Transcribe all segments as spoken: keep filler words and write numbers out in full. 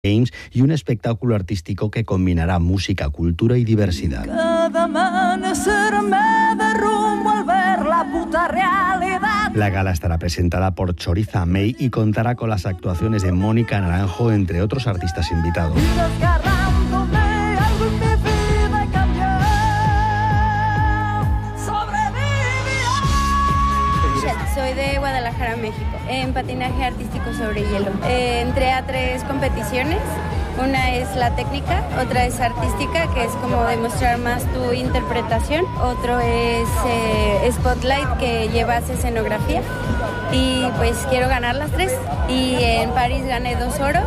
Games y un espectáculo artístico que combinará música, cultura y diversidad. Cada amanecer me derrumbo al ver la puta realidad. La gala estará presentada por Choriza May y contará con las actuaciones de Mónica Naranjo, entre otros artistas invitados. Soy de Guadalajara, México, en patinaje artístico sobre hielo. Eh, entré a tres competiciones. Una es la técnica, otra es artística, que es como demostrar más tu interpretación. Otro es eh, Spotlight, que llevas escenografía. Y pues quiero ganar las tres. Y en París gané dos oros,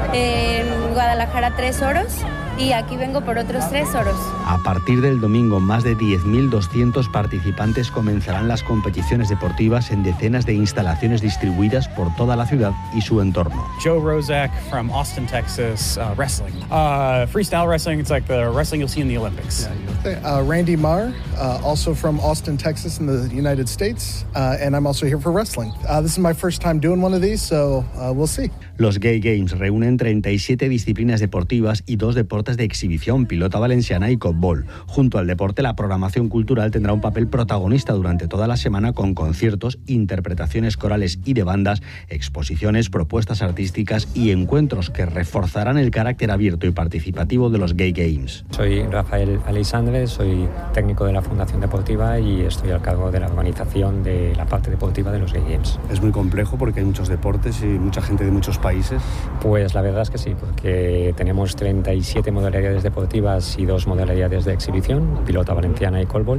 en Guadalajara tres oros. Y aquí vengo por otros tres oros. A partir del domingo, más de diez mil doscientos participantes comenzarán las competiciones deportivas en decenas de instalaciones distribuidas por toda la ciudad y su entorno. Joe Rozak from Austin, Texas, uh, wrestling. Uh, freestyle wrestling, it's like the wrestling you'll see in the Olympics. Uh, Randy Marr, uh, also from Austin, Texas in the United States, uh, and I'm also here for wrestling. Uh, this is my first time doing one of these, so uh, we'll see. Los Gay Games reúnen treinta y siete disciplinas deportivas y dos deportes de exhibición, pilota valenciana y copbol. Junto al deporte, la programación cultural tendrá un papel protagonista durante toda la semana con conciertos, interpretaciones corales y de bandas, exposiciones, propuestas artísticas y encuentros que reforzarán el carácter abierto y participativo de los Gay Games. Soy Rafael Aleixandre, soy técnico de la Fundación Deportiva y estoy al cargo de la organización de la parte deportiva de los Gay Games. Es muy complejo porque hay muchos deportes y mucha gente de muchos países. Pues la verdad es que sí, porque tenemos treinta y siete modalidades deportivas y dos modalidades de exhibición, pilota valenciana y copbol,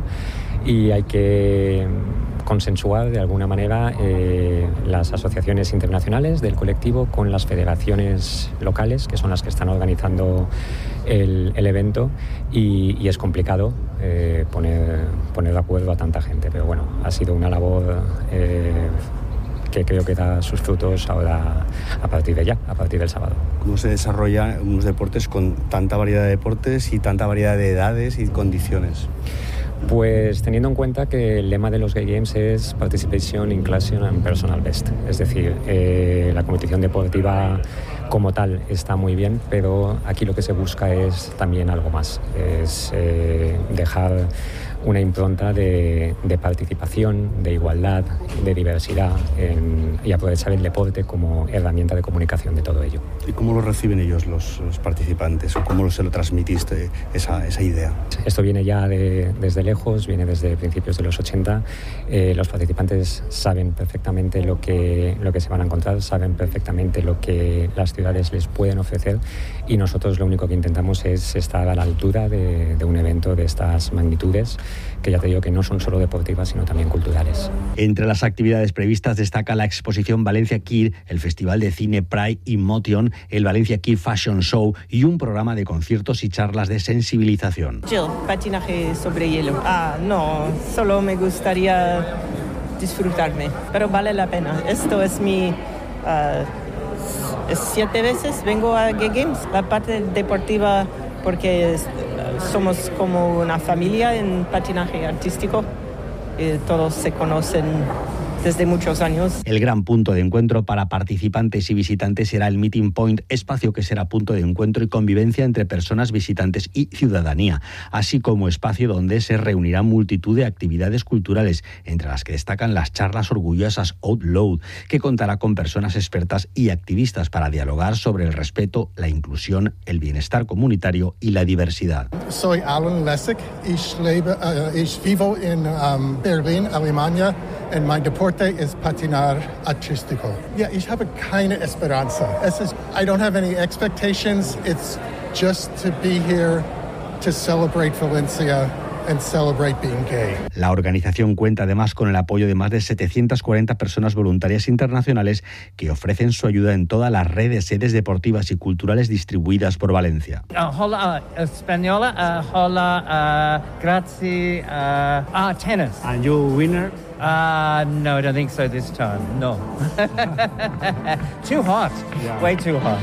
y hay que consensuar de alguna manera eh, las asociaciones internacionales del colectivo con las federaciones locales, que son las que están organizando el, el evento, y, y es complicado eh, poner, poner de acuerdo a tanta gente, pero bueno, ha sido una labor eh, que creo que da sus frutos ahora a partir de ya, a partir del sábado. ¿Cómo se desarrolla unos deportes con tanta variedad de deportes y tanta variedad de edades y condiciones? Pues teniendo en cuenta que el lema de los Gay Games es Participation, Inclusion and Personal Best. Es decir, eh, la competición deportiva como tal está muy bien, pero aquí lo que se busca es también algo más. Es eh, dejar una impronta de, de participación, de igualdad, de diversidad en, y aprovechar el deporte como herramienta de comunicación de todo ello. ¿Y cómo lo reciben ellos los, los participantes? ¿O cómo se lo transmitiste esa, esa idea? Esto viene ya de, desde lejos, viene desde principios de los ochenta. Eh, los participantes saben perfectamente lo que, lo que se van a encontrar, saben perfectamente lo que las ciudades les pueden ofrecer, y nosotros lo único que intentamos es estar a la altura de, de un evento de estas magnitudes, que ya te digo que no son solo deportivas, sino también culturales. Entre las actividades previstas destaca la exposición Valencia Queer, el Festival de Cine Pride y Motion, el Valencia Queer Fashion Show y un programa de conciertos y charlas de sensibilización. Jill, patinaje sobre hielo. Ah, no, solo me gustaría disfrutarme, pero vale la pena. Esto es mi... Uh, siete veces vengo a Gay Games. La parte deportiva, porque es, somos como una familia en patinaje artístico y todos se conocen desde muchos años. El gran punto de encuentro para participantes y visitantes será el Meeting Point, espacio que será punto de encuentro y convivencia entre personas visitantes y ciudadanía, así como espacio donde se reunirán multitud de actividades culturales, entre las que destacan las charlas orgullosas Out Loud, que contará con personas expertas y activistas para dialogar sobre el respeto, la inclusión, el bienestar comunitario y la diversidad. Soy Alan Lessig, ich lebe, uh, ich vivo en um, Berlín, Alemania, en mi deporte es patinar artístico. Yeah, ich habe keine esperanza. Es ist, I don't have any expectations. It's just to be here to celebrate Valencia and celebrate being gay. La organización cuenta además con el apoyo de más de setecientas cuarenta personas voluntarias internacionales que ofrecen su ayuda en toda la red de sedes deportivas y culturales distribuidas por Valencia. Uh, hola, uh, española, uh, hola, uh, grazie, uh, ah, tennis. And you winner? Uh, no, I don't think so this time, no. Too hot, yeah. Way too hot.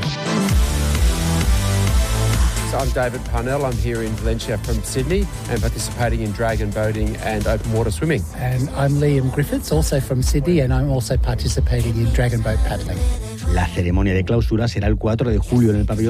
I'm David Parnell. I'm here in Valencia from Sydney and participating in dragon boating and open water swimming. And I'm Liam Griffiths, also from Sydney, and I'm also participating in dragon boat paddling. La ceremonia de clausura será el cuatro de julio en el pabellón